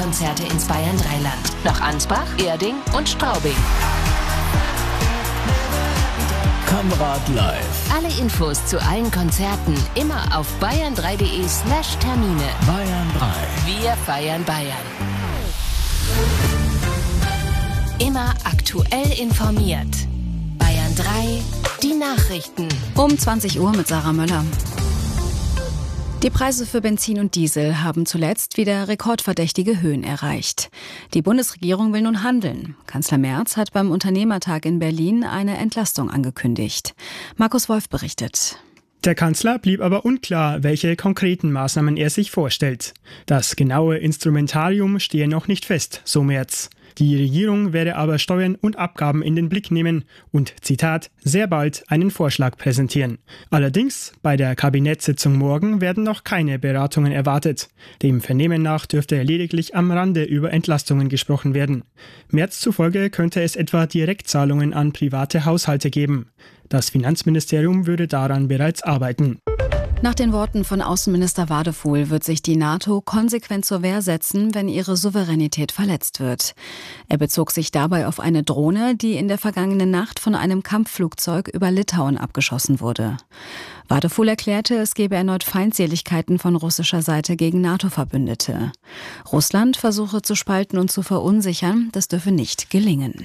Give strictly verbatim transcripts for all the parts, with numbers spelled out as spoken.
Konzerte ins Bayern drei Land. Noch Ansbach, Erding und Straubing. Kammrad live. Alle Infos zu allen Konzerten immer auf bayern drei punkt de slash Termine. Bayern drei. Wir feiern Bayern. Immer aktuell informiert. Bayern drei, die Nachrichten. Um zwanzig Uhr mit Sarah Möller. Die Preise für Benzin und Diesel haben zuletzt wieder rekordverdächtige Höhen erreicht. Die Bundesregierung will nun handeln. Kanzler Merz hat beim Unternehmertag in Berlin eine Entlastung angekündigt. Markus Wolf berichtet. Der Kanzler blieb aber unklar, welche konkreten Maßnahmen er sich vorstellt. Das genaue Instrumentarium stehe noch nicht fest, so Merz. Die Regierung werde aber Steuern und Abgaben in den Blick nehmen und, Zitat, sehr bald einen Vorschlag präsentieren. Allerdings, bei der Kabinettssitzung morgen werden noch keine Beratungen erwartet. Dem Vernehmen nach dürfte lediglich am Rande über Entlastungen gesprochen werden. Merz zufolge könnte es etwa Direktzahlungen an private Haushalte geben. Das Finanzministerium würde daran bereits arbeiten. Nach den Worten von Außenminister Wadefuhl wird sich die NATO konsequent zur Wehr setzen, wenn ihre Souveränität verletzt wird. Er bezog sich dabei auf eine Drohne, die in der vergangenen Nacht von einem Kampfflugzeug über Litauen abgeschossen wurde. Wadefuhl erklärte, es gebe erneut Feindseligkeiten von russischer Seite gegen NATO-Verbündete. Russland versuche zu spalten und zu verunsichern, das dürfe nicht gelingen.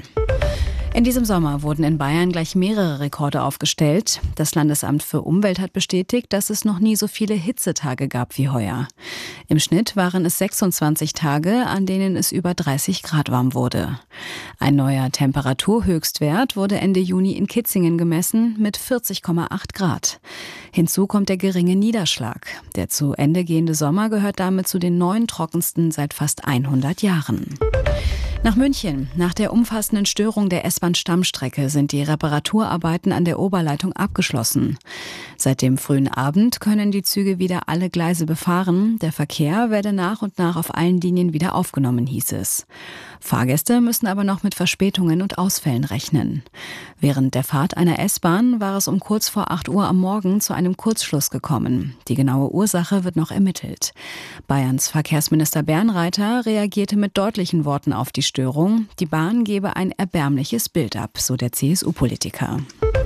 In diesem Sommer wurden in Bayern gleich mehrere Rekorde aufgestellt. Das Landesamt für Umwelt hat bestätigt, dass es noch nie so viele Hitzetage gab wie heuer. Im Schnitt waren es sechsundzwanzig Tage, an denen es über dreißig Grad warm wurde. Ein neuer Temperaturhöchstwert wurde Ende Juni in Kitzingen gemessen mit vierzig Komma acht Grad. Hinzu kommt der geringe Niederschlag. Der zu Ende gehende Sommer gehört damit zu den neun trockensten seit fast hundert Jahren. Nach München. Nach der umfassenden Störung der S-Bahn-Stammstrecke sind die Reparaturarbeiten an der Oberleitung abgeschlossen. Seit dem frühen Abend können die Züge wieder alle Gleise befahren. Der Verkehr werde nach und nach auf allen Linien wieder aufgenommen, hieß es. Fahrgäste müssen aber noch mit Verspätungen und Ausfällen rechnen. Während der Fahrt einer S-Bahn war es um kurz vor acht Uhr am Morgen zu einem Kurzschluss gekommen. Die genaue Ursache wird noch ermittelt. Bayerns Verkehrsminister Bernreiter reagierte mit deutlichen Worten auf die Störung. Die Bahn gebe ein erbärmliches Bild ab, so der C S U-Politiker.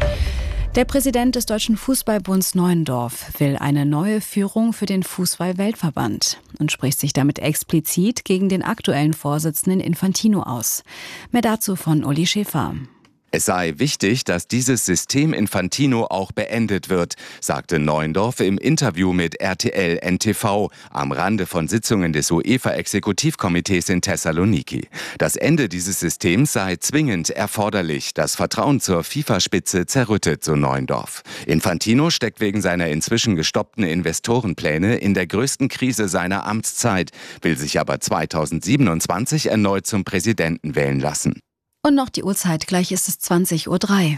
Der Präsident des Deutschen Fußballbunds Neuendorf will eine neue Führung für den Fußball-Weltverband und spricht sich damit explizit gegen den aktuellen Vorsitzenden Infantino aus. Mehr dazu von Uli Schäfer. Es sei wichtig, dass dieses System Infantino auch beendet wird, sagte Neuendorf im Interview mit R T L N T V am Rande von Sitzungen des UEFA-Exekutivkomitees in Thessaloniki. Das Ende dieses Systems sei zwingend erforderlich. Das Vertrauen zur FIFA-Spitze zerrüttet, so Neuendorf. Infantino steckt wegen seiner inzwischen gestoppten Investorenpläne in der größten Krise seiner Amtszeit, will sich aber zweitausendsiebenundzwanzig erneut zum Präsidenten wählen lassen. Und noch die Uhrzeit, gleich ist es zwanzig Uhr drei.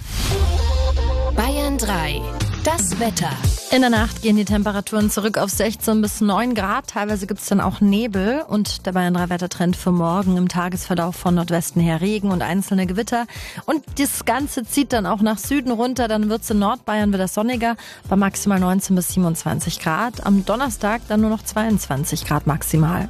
Bayern drei, das Wetter. In der Nacht gehen die Temperaturen zurück auf sechzehn bis neun Grad. Teilweise gibt es dann auch Nebel. Und der Bayern drei Wettertrend für morgen im Tagesverlauf von Nordwesten her Regen und einzelne Gewitter. Und das Ganze zieht dann auch nach Süden runter. Dann wird es in Nordbayern wieder sonniger bei maximal neunzehn bis siebenundzwanzig Grad. Am Donnerstag dann nur noch zweiundzwanzig Grad maximal.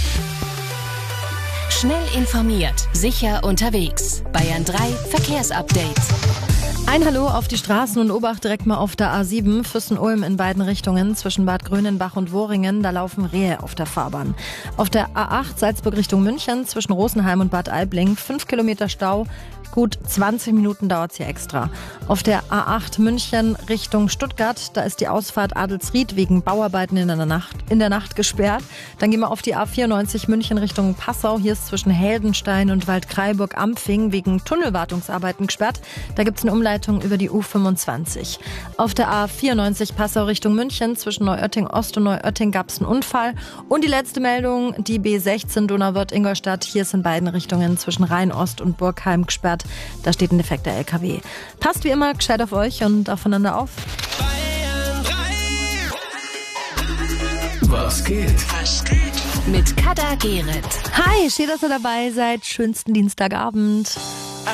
Schnell informiert, sicher unterwegs. Bayern drei Verkehrsupdate. Ein Hallo auf die Straßen und Obacht direkt mal auf der A sieben, Füssen-Ulm in beiden Richtungen, zwischen Bad Grönenbach und Wohringen, da laufen Rehe auf der Fahrbahn. Auf der A acht Salzburg Richtung München, zwischen Rosenheim und Bad Aibling, fünf Kilometer Stau, gut zwanzig Minuten dauert es hier extra. Auf der A acht München Richtung Stuttgart, da ist die Ausfahrt Adelsried wegen Bauarbeiten in der Nacht, in der Nacht gesperrt. Dann gehen wir auf die A vierundneunzig München Richtung Passau, hier ist zwischen Heldenstein und Waldkraiburg-Ampfing wegen Tunnelwartungsarbeiten gesperrt. Da gibt es eine Umleitung über die U fünfundzwanzig. Auf der A vierundneunzig Passau Richtung München, zwischen Neuötting Ost und Neuötting gab es einen Unfall. Und die letzte Meldung, die B sechzehn Donauwörth-Ingolstadt, hier ist in beiden Richtungen zwischen Rhein-Ost und Burgheim gesperrt. Da steht ein defekter L K W. Passt wie immer gescheit auf euch und aufeinander auf. Was geht? Was geht? Mit Kada Gerrit. Hi, schön, dass ihr dabei seid. Schönsten Dienstagabend.